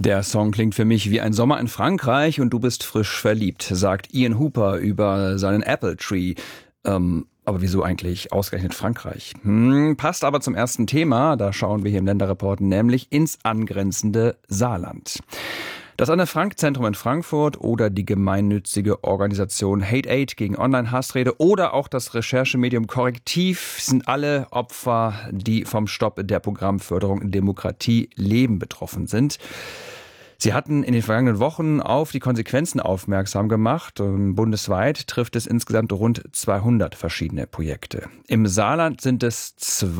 Der Song klingt für mich wie ein Sommer in Frankreich und du bist frisch verliebt, sagt Ian Hooper über seinen Apple Tree. Aber wieso eigentlich ausgerechnet Frankreich? Passt aber zum ersten Thema, da schauen wir hier im Länderreport nämlich ins angrenzende Saarland. Das Anne-Frank-Zentrum in Frankfurt oder die gemeinnützige Organisation Hate Aid gegen Online-Hassrede oder auch das Recherchemedium Korrektiv sind alle Opfer, die vom Stopp der Programmförderung Demokratie Leben betroffen sind. Sie hatten in den vergangenen Wochen auf die Konsequenzen aufmerksam gemacht. Bundesweit trifft es insgesamt rund 200 verschiedene Projekte. Im Saarland sind es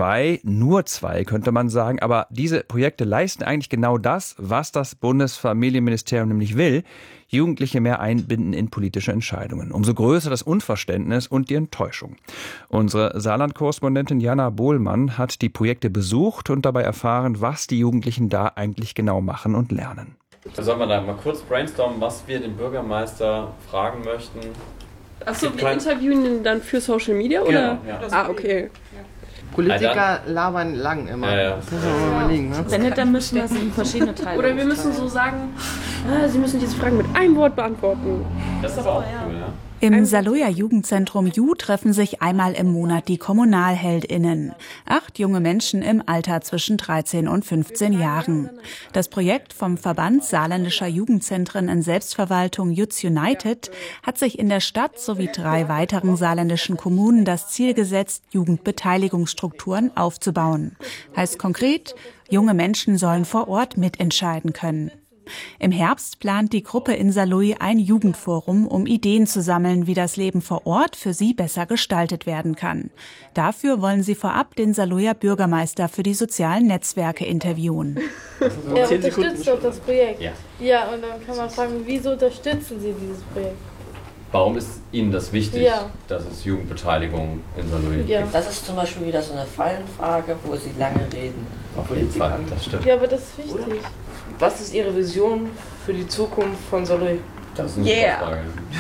nur zwei könnte man sagen. Aber diese Projekte leisten eigentlich genau das, was das Bundesfamilienministerium nämlich will. Jugendliche mehr einbinden in politische Entscheidungen. Umso größer das Unverständnis und die Enttäuschung. Unsere Saarland-Korrespondentin Jana Bohlmann hat die Projekte besucht und dabei erfahren, was die Jugendlichen da eigentlich genau machen und lernen. Sollen wir da mal kurz brainstormen, was wir den Bürgermeister fragen möchten? Achso, wir interviewen ihn dann für Social Media, oder? Genau, ja. Okay. Politiker labern lang immer. Ja. Das muss man mal überlegen, ne? Wenn nicht, dann müssen wir es in verschiedene Teile. Oder wir müssen so sagen, Sie müssen diese Fragen mit einem Wort beantworten. Das ist aber auch cool, ja. Im Saloja Jugendzentrum Ju treffen sich einmal im Monat die KommunalheldInnen. 8 junge Menschen im Alter zwischen 13 und 15 Jahren. Das Projekt vom Verband saarländischer Jugendzentren in Selbstverwaltung Youth United hat sich in der Stadt sowie 3 weiteren saarländischen Kommunen das Ziel gesetzt, Jugendbeteiligungsstrukturen aufzubauen. Heißt konkret, junge Menschen sollen vor Ort mitentscheiden können. Im Herbst plant die Gruppe in Saarlouis ein Jugendforum, um Ideen zu sammeln, wie das Leben vor Ort für sie besser gestaltet werden kann. Dafür wollen sie vorab den Saarlouier Bürgermeister für die sozialen Netzwerke interviewen. Er unterstützt doch das Projekt. Ja, und dann kann man fragen, wieso unterstützen Sie dieses Projekt? Warum ist Ihnen das wichtig, dass es Jugendbeteiligung in Saarlouis gibt? Das ist zum Beispiel wieder so eine Fallenfrage, wo Sie lange reden. Auf jeden Fall, das stimmt. Ja, aber das ist wichtig. Oder? Was ist Ihre Vision für die Zukunft von Saarlouis? Das ist eine super Frage.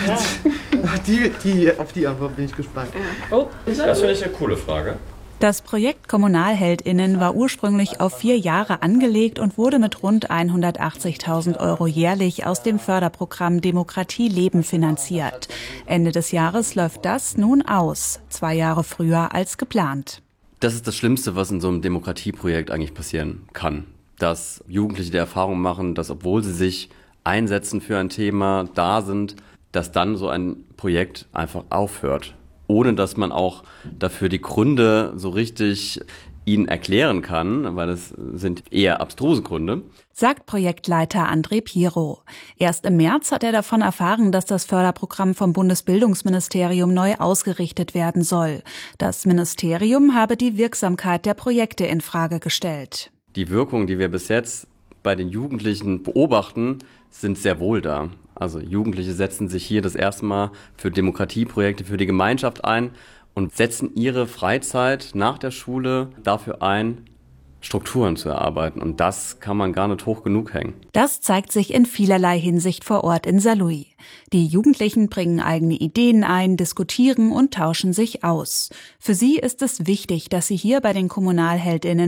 Ja. Auf die Antwort bin ich gespannt. Oh, das finde ich eine coole Frage. Das Projekt KommunalheldInnen war ursprünglich auf 4 Jahre angelegt und wurde mit rund 180.000 € jährlich aus dem Förderprogramm Demokratie Leben finanziert. Ende des Jahres läuft das nun aus, 2 Jahre früher als geplant. Das ist das Schlimmste, was in so einem Demokratieprojekt eigentlich passieren kann. Dass Jugendliche die Erfahrung machen, dass obwohl sie sich einsetzen für ein Thema, da sind, dass dann so ein Projekt einfach aufhört. Ohne dass man auch dafür die Gründe so richtig ihnen erklären kann, weil das sind eher abstruse Gründe. Sagt Projektleiter André Piro. Erst im März hat er davon erfahren, dass das Förderprogramm vom Bundesbildungsministerium neu ausgerichtet werden soll. Das Ministerium habe die Wirksamkeit der Projekte in Frage gestellt. Die Wirkungen, die wir bis jetzt bei den Jugendlichen beobachten, sind sehr wohl da. Also Jugendliche setzen sich hier das erste Mal für Demokratieprojekte, für die Gemeinschaft ein und setzen ihre Freizeit nach der Schule dafür ein, Strukturen zu erarbeiten. Und das kann man gar nicht hoch genug hängen. Das zeigt sich in vielerlei Hinsicht vor Ort in Saarlouis. Die Jugendlichen bringen eigene Ideen ein, diskutieren und tauschen sich aus. Für sie ist es wichtig, dass sie hier bei den KommunalheldInnen